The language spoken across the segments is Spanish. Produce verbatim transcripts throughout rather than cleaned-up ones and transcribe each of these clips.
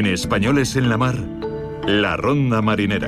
En Españoles en la Mar, la Ronda Marinera.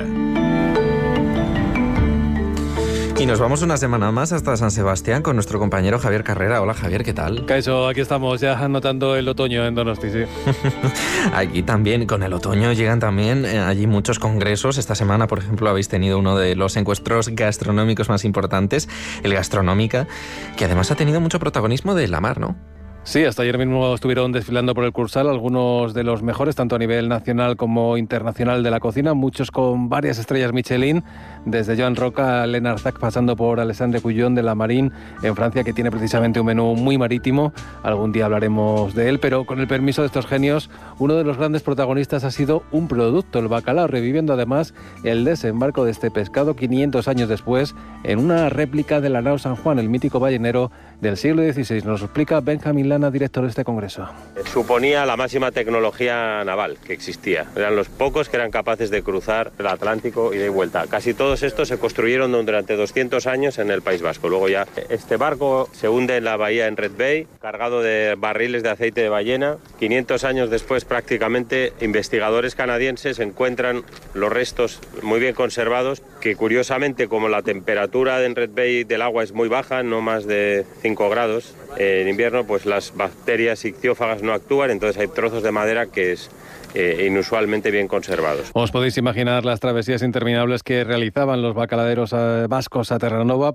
Y nos vamos una semana más hasta San Sebastián con nuestro compañero Javier Carrera. Hola Javier, ¿qué tal? Caixo, aquí estamos ya anotando el otoño en Donosti, sí. Aquí también, con el otoño llegan también eh, allí muchos congresos. Esta semana, por ejemplo, habéis tenido uno de los encuentros gastronómicos más importantes, el Gastronómica, que además ha tenido mucho protagonismo de la mar, ¿no? Sí, hasta ayer mismo estuvieron desfilando por el Cursal algunos de los mejores, tanto a nivel nacional como internacional de la cocina, muchos con varias estrellas Michelin, desde Joan Roca a Lena Arzac, pasando por Alexandre Cullón de la Marine en Francia, que tiene precisamente un menú muy marítimo. Algún día hablaremos de él, pero con el permiso de estos genios, uno de los grandes protagonistas ha sido un producto, el bacalao, reviviendo además el desembarco de este pescado quinientos años después en una réplica de la nao San Juan, el mítico ballenero del siglo dieciséis. Nos lo explica Benjamín Lana, director de este congreso. Suponía la máxima tecnología naval que existía. Eran los pocos que eran capaces de cruzar el Atlántico y de vuelta. Casi todos estos se construyeron durante doscientos años en el País Vasco. Luego ya este barco se hunde en la bahía en Red Bay, cargado de barriles de aceite de ballena. quinientos años después, prácticamente, investigadores canadienses encuentran los restos muy bien conservados, que curiosamente, como la temperatura en Red Bay del agua es muy baja, no más de cinco grados, en invierno pues las bacterias ictiófagas no actúan, entonces hay trozos de madera que es eh, inusualmente bien conservados. Os podéis imaginar las travesías interminables que realizaban los bacaladeros eh, vascos a Terranova